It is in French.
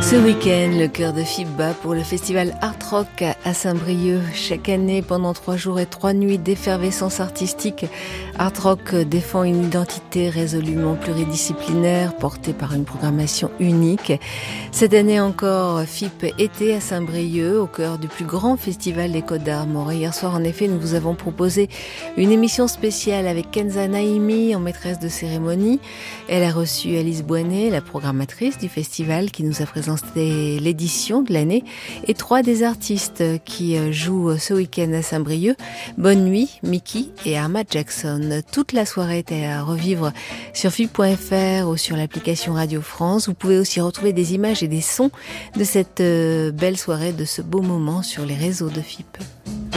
Ce week-end, le cœur de FIP bat pour le festival Art Rock à Saint-Brieuc. Chaque année, pendant 3 jours et 3 nuits d'effervescence artistique, Art Rock défend une identité résolument pluridisciplinaire portée par une programmation unique. Cette année encore, FIP était à Saint-Brieuc, au cœur du plus grand festival des Côtes d'Armor. Hier soir, en effet, nous vous avons proposé une émission spéciale avec Kenza Naimi en maîtresse de cérémonie. Elle a reçu Alice Boinet, la programmatrice du festival, qui nous a présenté l'édition de l'année, et 3 des artistes qui jouent ce week-end à Saint-Brieuc: Bonne Nuit, Mickey et Arma Jackson. Toute la soirée est à revivre sur FIP.fr ou sur l'application Radio France. Vous pouvez aussi retrouver des images et des sons de cette belle soirée, de ce beau moment sur les réseaux de FIP.